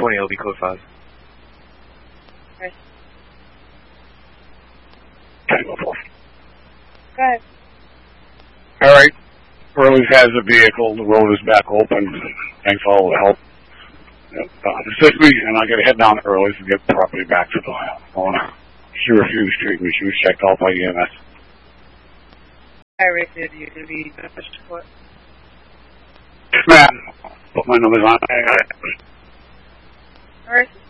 20, it'll be code 5. Okay. Tango 4. Go ahead. Alright. Burley's has a vehicle. The road is back open. Thanks for all the help. Assist me, and I gotta head down early to get the property back to the owner. She refused to treat me. She was checked out by EMS. I rated you to be pushed for. Yes, ma'am. Put my numbers on. Alright.